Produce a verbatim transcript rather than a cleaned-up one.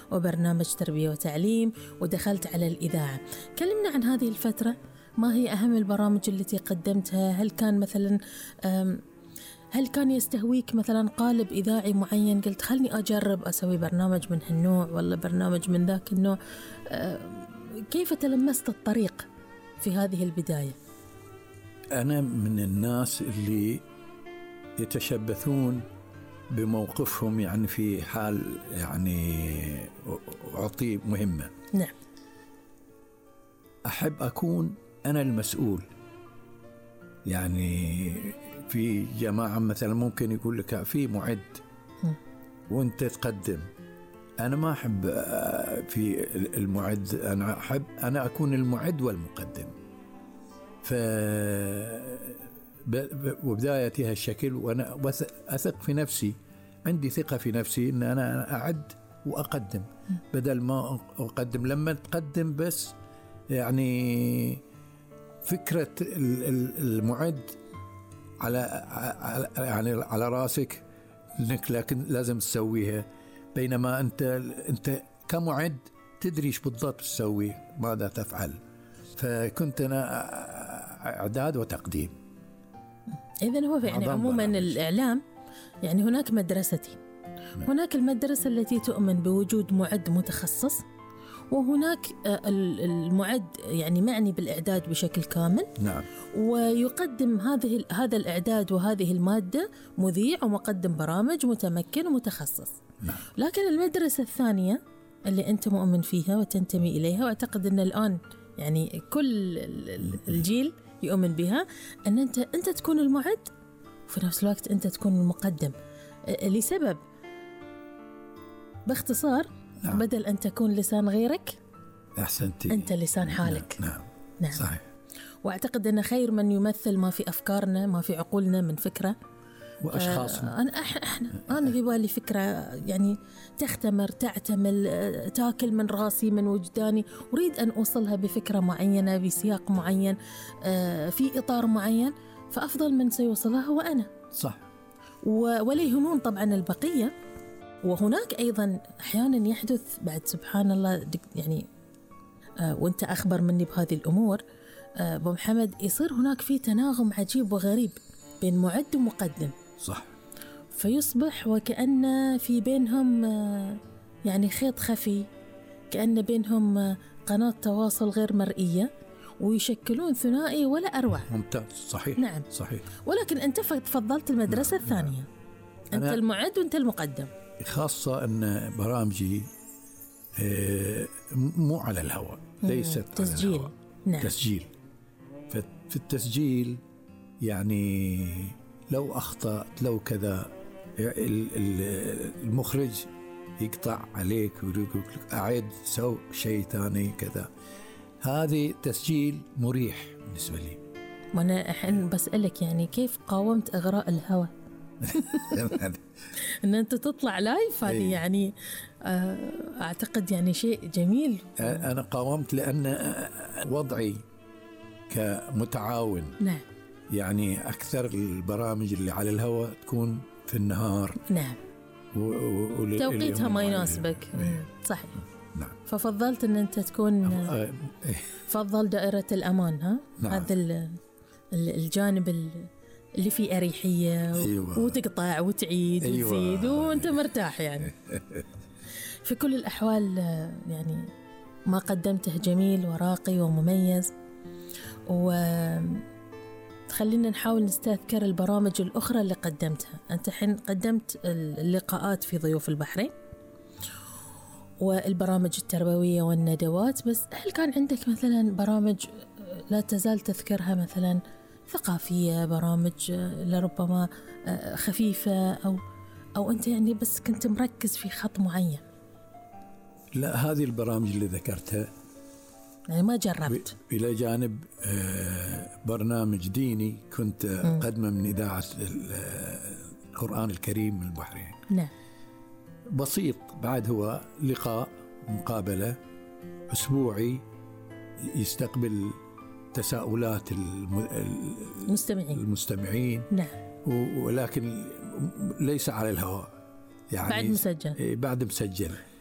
وبرنامج تربية وتعليم، ودخلت على الإذاعة. كلمنا عن هذه الفترة، ما هي أهم البرامج التي قدمتها؟ هل كان مثلا هل كان يستهويك مثلا قالب إذاعي معين قلت خلني أجرب أسوي برنامج من هالنوع ولا برنامج من ذاك النوع؟ كيف تلمست الطريق في هذه البداية؟ أنا من الناس اللي يتشبثون بموقفهم، يعني في حال يعني أعطي مهمة. نعم. أحب أكون أنا المسؤول. يعني في جماعة مثلا ممكن يقول لك في معد وانت تقدم، أنا ما أحب في المعد، أنا أحب أنا أكون المعد والمقدم. ف وبدايتي هالشكل، وأنا أثق في نفسي، عندي ثقة في نفسي إن أنا أعد وأقدم بدل ما أقدم. لما تقدم بس يعني فكرة المعد على يعني على راسك إنك لكن لازم تسويها، بينما أنت أنت كمعد تدري إيش بالضبط تسوي، ماذا تفعل. فكنت أنا إعداد وتقديم. إذن هو يعني عموما الإعلام يعني هناك مدرستين، هناك المدرسة التي تؤمن بوجود معد متخصص، وهناك المعد يعني معني بالإعداد بشكل كامل. نعم. ويقدم هذه هذا الإعداد وهذه المادة مذيع ومقدم برامج متمكن ومتخصص. نعم. لكن المدرسة الثانية اللي أنت مؤمن فيها وتنتمي إليها، وأعتقد أن الآن يعني كل الجيل يؤمن بها، أن أنت أنت تكون المعد وفي نفس الوقت أنت تكون المقدم، لسبب باختصار. نعم. بدل أن تكون لسان غيرك أحسنتي، أنت لسان حالك. نعم. نعم. صحيح. وأعتقد أن خير من يمثل ما في أفكارنا، ما في عقولنا من فكرة وأشخاصنا. آه أنا إحنا أنا في بالي فكرة يعني تختمر تعتمل آه تاكل من راسي من وجداني، أريد أن أوصلها بفكرة معينة بسياق معين آه في إطار معين، فأفضل من سيوصلها هو أنا. صح. ولا يهمون طبعا البقية. وهناك أيضا أحيانا يحدث بعد سبحان الله يعني آه وأنت أخبر مني بهذه الأمور آه أبو محمد، يصير هناك في تناغم عجيب وغريب بين معد ومقدم. صح. فيصبح وكأن في بينهم آه يعني خيط خفي، كأن بينهم آه قناة تواصل غير مرئية، ويشكلون ثنائي ولا أروع. ممتاز. صحيح. نعم. صحيح. ولكن أنت فضلت المدرسة نعم. الثانية. نعم. أنت المعد وأنت المقدم. خاصة أن برامجي مو على الهواء، ليست تسجيل. على الهواء. نعم. تسجيل. في التسجيل يعني لو أخطأت لو كذا المخرج يقطع عليك ويقول لك أعيد سو شيء ثاني كذا. هذه تسجيل مريح بالنسبة لي. وأنا الحين بسألك يعني كيف قاومت إغراء الهوى؟ إن أنت تطلع لايف، هذه يعني أعتقد يعني شيء جميل. أنا قاومت لأن وضعي كمتعاون. نعم. يعني أكثر البرامج اللي على الهواء تكون في النهار. نعم. و... توقيتها ما يناسبك. صحيح. نعم. ففضلت أن أنت تكون فضل دائرة الأمان. ها. نعم. هذا الجانب اللي فيه أريحية. أيوة. وتقطع وتعيد. أيوة. وتزيد وأنت مرتاح يعني. في كل الأحوال يعني ما قدمته جميل وراقي ومميز. وخلينا نحاول نستذكر البرامج الأخرى اللي قدمتها. أنت حين قدمت اللقاءات في ضيوف البحرين والبرامج التربوية والندوات، بس هل كان عندك مثلا برامج لا تزال تذكرها، مثلا ثقافية، برامج لربما خفيفة، أو أو أنت يعني بس كنت مركز في خط معين؟ لا، هذه البرامج اللي ذكرتها يعني ما جربت. إلى جانب برنامج ديني كنت أقدمه من إذاعة القرآن الكريم من البحرين. نعم. بسيط، بعد هو لقاء مقابلة أسبوعي يستقبل تساؤلات المستمعين المستمعين. نعم. ولكن ليس على الهواء، يعني بعد مسجل. بعد مسجل